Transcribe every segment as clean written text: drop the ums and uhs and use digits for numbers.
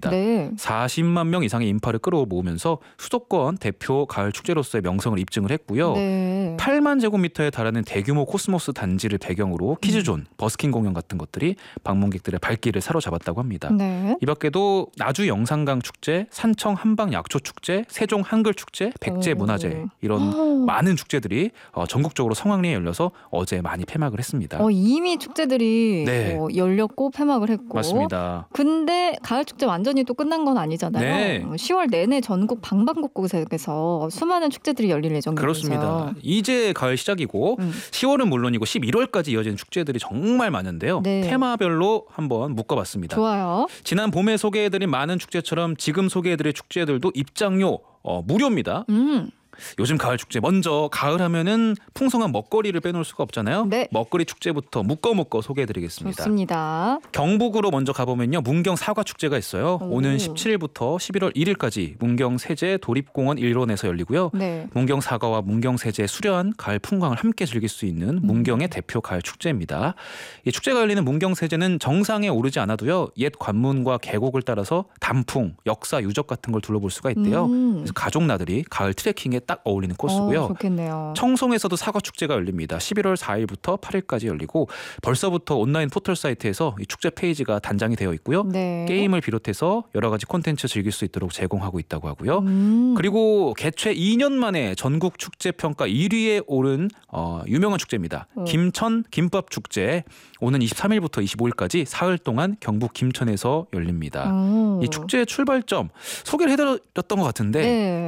있습니다. 네. 40만 명 이상의 인파를 끌어모으면서 수도권 대표 가을 축제로서의 명성을 입증을 했고요. 네. 8만 제곱미터에 달하는 대규모 코스모스 단지를 배경으로 퀴즈존, 버스킹 공연 같은 것들이 방문객들의 발길을 사로잡았다고 합니다. 네. 이 밖에도 나주 영산강 축제, 산청 한방 약초 축제, 세종 한글 축제, 백제 문화제 이런 많은 축제들이 전국적으로 성황리에 열려서 어제 많이 폐막을 했습니다. 이미 축제들이 네. 열렸고 폐막을 했고. 맞습니다. 근데 가을 축제 완전히 또 끝난 건 아니잖아요. 네. 10월 내내 전국 방방곡곡에서 수많은 축제들이 열릴 예정이죠. 그렇습니다. 이제 가을 시작이고 10월은 물론이고 11월까지 이어지는 축제들이 정말 많은데요. 네. 테마별로 한번 묶어봤습니다. 좋아요. 지난 봄에 소개해드린 많은 축제처럼 지금 소개해드릴 축제들도 입장료 무료입니다. 요즘 가을 축제 먼저 가을 하면은 풍성한 먹거리를 빼놓을 수가 없잖아요. 네. 먹거리 축제부터 묶어 소개해드리겠습니다. 좋습니다. 경북으로 먼저 가보면요. 문경 사과 축제가 있어요. 오는 17일부터 11월 1일까지 문경 세제 도립공원 일원에서 열리고요. 네. 문경 사과와 문경 세제의 수려한 가을 풍광을 함께 즐길 수 있는 문경의 대표 가을 축제입니다. 이 축제가 열리는 문경 세제는 정상에 오르지 않아도요. 옛 관문과 계곡을 따라서 단풍, 역사, 유적 같은 걸 둘러볼 수가 있대요. 그래서 가족 나들이 가을 트레킹에 딱 어울리는 코스고요. 좋겠네요. 청송에서도 사과 축제가 열립니다. 11월 4일부터 8일까지 열리고 벌써부터 온라인 포털 사이트에서 이 축제 페이지가 단장이 되어 있고요. 네. 게임을 비롯해서 여러 가지 콘텐츠 즐길 수 있도록 제공하고 있다고 하고요. 그리고 개최 2년 만에 전국 축제 평가 1위에 오른 유명한 축제입니다. 김천 김밥 축제 오는 23일부터 25일까지 사흘 동안 경북 김천에서 열립니다. 이 축제의 출발점 소개를 해드렸던 것 같은데 네.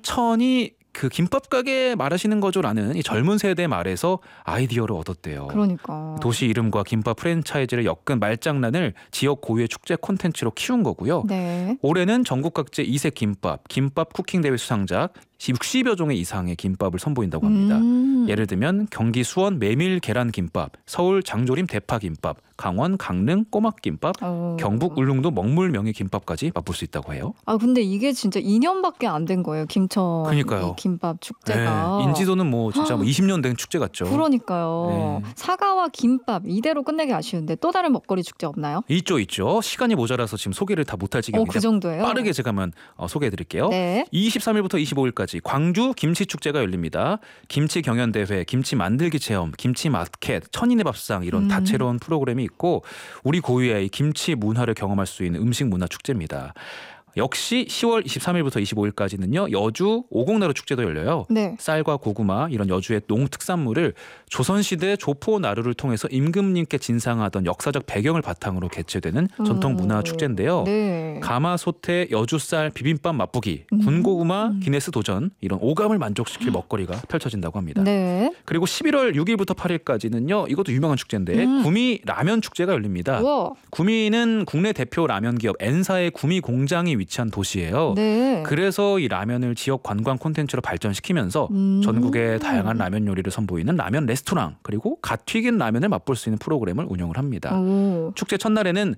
김천이 그 김밥 가게 말하시는 거죠라는 이 젊은 세대 말에서 아이디어를 얻었대요. 그러니까. 도시 이름과 김밥 프랜차이즈를 엮은 말장난을 지역 고유의 축제 콘텐츠로 키운 거고요. 네. 올해는 전국 각지 이색 김밥, 김밥 쿠킹 대회 수상작 60여 종의 이상의 김밥을 선보인다고 합니다. 예를 들면 경기 수원 메밀 계란 김밥, 서울 장조림 대파 김밥, 강원 강릉 꼬막 김밥, 경북 울릉도 먹물 명예 김밥까지 맛볼 수 있다고 해요. 근데 이게 진짜 2년밖에 안 된 거예요. 김천 그러니까요. 김밥 축제가. 네, 인지도는 뭐 진짜 20년 된 축제 같죠. 그러니까요. 네. 사과와 김밥 이대로 끝내기 아쉬운데 또 다른 먹거리 축제 없나요? 있죠. 시간이 모자라서 지금 소개를 다 못할 지경인데 그 정도예요? 빠르게 제가 한번 소개해드릴게요. 네. 23일부터 25일까지 광주 김치축제가 열립니다. 김치 경연대회, 김치 만들기 체험, 김치 마켓, 천인의 밥상 이런 다채로운 프로그램이 있고 우리 고유의 김치 문화를 경험할 수 있는 음식 문화 축제입니다. 역시 10월 23일부터 25일까지는요. 여주 오곡나루 축제도 열려요. 네. 쌀과 고구마 이런 여주의 농특산물을 조선시대 조포 나루를 통해서 임금님께 진상하던 역사적 배경을 바탕으로 개최되는 전통 문화 축제인데요. 네. 가마솥에 여주쌀 비빔밥 맛보기, 군고구마 기네스 도전 이런 오감을 만족시킬 먹거리가 펼쳐진다고 합니다. 네. 그리고 11월 6일부터 8일까지는요. 이것도 유명한 축제인데 구미 라면 축제가 열립니다. 우와. 구미는 국내 대표 라면 기업 N사의 구미 공장이 위치한 도시예요. 네. 그래서 이 라면을 지역 관광 콘텐츠로 발전시키면서 전국의 다양한 라면 요리를 선보이는 라면 레스토랑 그리고 갓 튀긴 라면을 맛볼 수 있는 프로그램을 운영을 합니다. 축제 첫날에는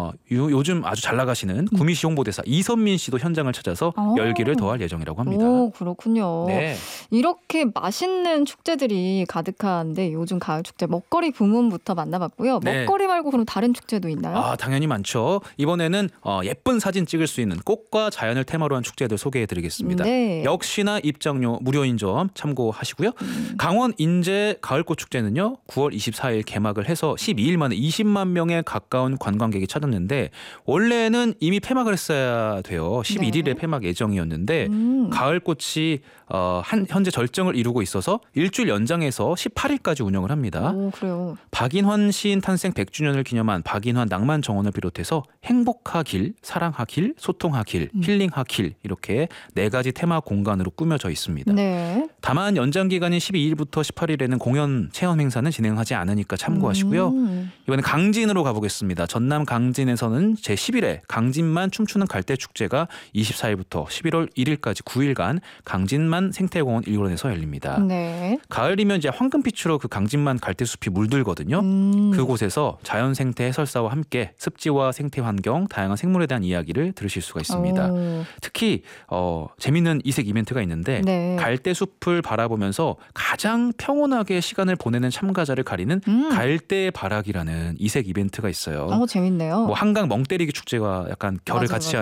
요즘 아주 잘 나가시는 구미시 홍보대사 이선민 씨도 현장을 찾아서 열기를 더할 예정이라고 합니다. 그렇군요. 네. 이렇게 맛있는 축제들이 가득한데 요즘 가을 축제 먹거리 부문부터 만나봤고요. 네. 먹거리 말고 그럼 다른 축제도 있나요? 당연히 많죠. 이번에는 예쁜 사진 찍을 수 있는 꽃과 자연을 테마로 한 축제들 소개해드리겠습니다. 네. 역시나 입장료 무료인 점 참고하시고요. 강원 인제 가을꽃 축제는요. 9월 24일 개막을 해서 12일 만에 20만 명에 가까운 관광객이 찾았는데 원래는 이미 폐막을 했어야 돼요. 11일에 네. 폐막 예정이었는데 가을꽃이 현재 절정을 이루고 있어서 일주일 연장해서 18일까지 운영을 합니다. 그래요. 박인환 시인 탄생 100주년을 기념한 박인환 낭만 정원을 비롯해서 행복하길, 사랑하길, 소통하길, 힐링하길 이렇게 4가지 테마 공간으로 꾸며져 있습니다. 네. 다만 연장 기간인 12일부터 18일에는 공연 체험 행사는 진행하지 않으니까 참고하시고요. 이번에 강진으로 가보겠습니다. 전남 강진에서는 제11회 강진만 춤추는 갈대축제가 24일부터 11월 1일까지 9일간 강진만 생태공원 1호원에서 열립니다. 네. 가을이면 이제 황금빛으로 그 강진만 갈대숲이 물들거든요. 그곳에서 자연 생태 해설사와 함께 습지와 생태 환경, 다양한 생물에 대한 이야기를 들으실 수가 있습니다. 특히 재미있는 이색 이벤트가 있는데 네. 갈대숲을 바라보면서 가장 평온하게 시간을 보내는 참가자를 가리는 갈대바라기라는 이색 이벤트가 있어요. 재밌네요. 뭐 한강 멍때리기 축제와 약간 결을 맞아요, 같이